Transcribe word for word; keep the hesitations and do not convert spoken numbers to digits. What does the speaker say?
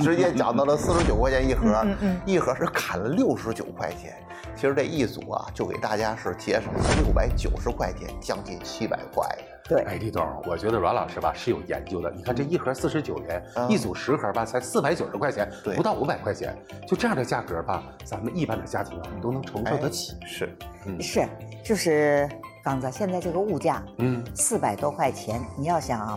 直接降到了四十九块钱一盒， 嗯嗯一盒是砍了六十九块钱。其实这一组啊，就给大家是节省了六百九十块钱，将近七百块。 对， 哎，李总，我觉得阮老师吧是有研究的。你看这一盒四十九元， 嗯一组十盒吧才四百九十块钱， 对不到五百块钱，就这样的价格吧，咱们一般的家庭啊都能承受得起。 哎、是， 嗯， 是，就是刚子现在这个物价， 嗯， 四百多块钱，你要想啊